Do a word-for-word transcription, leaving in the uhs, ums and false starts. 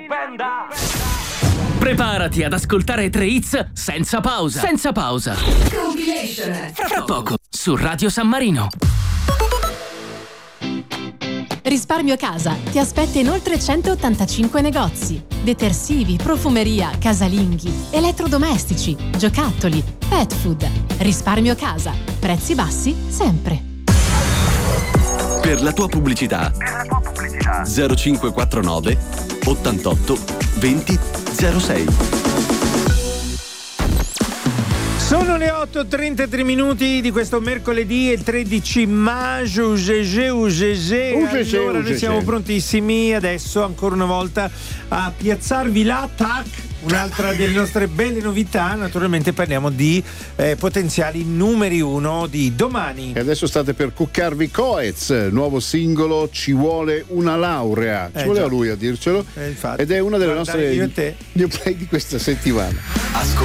stupenda. Preparati ad ascoltare tre hits senza pausa. Senza pausa. Compilation. Fra poco su Radio San Marino. Risparmio Casa ti aspetta in oltre centottantacinque negozi. Detersivi, profumeria, casalinghi, elettrodomestici, giocattoli, pet food. Risparmio Casa. Prezzi bassi sempre. Per la tua pubblicità. Per la tua pubblicità. zero cinque quattro nove ottantotto venti zero sei. Sono le otto e trentatré minuti di questo mercoledì, il tredici maggio. Ugege, ugege. Allora noi siamo prontissimi adesso ancora una volta a piazzarvi là, tac, un'altra delle nostre belle novità. Naturalmente parliamo di eh, potenziali numeri uno di domani. E adesso state per cuccarvi Coez, nuovo singolo Ci vuole una laurea. Ci Eh, voleva già. lui a dircelo. Eh, infatti. Ed è una delle Guarda, nostre io e te. new play di questa settimana. Ascolta